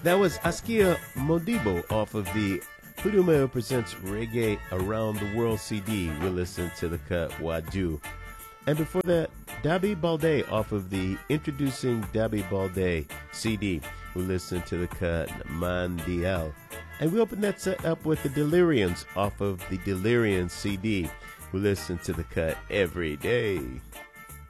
That was Askia Modibo off of the Pudumeo Presents Reggae Around the World CD. We'll listen to the cut Waju. And before that, Dabi Balde off of the Introducing Dabi Balde CD. We'll listen to the cut Mandial. And we open that set up with the Delirians off of the Delirians CD. We'll listen to the cut Every Day.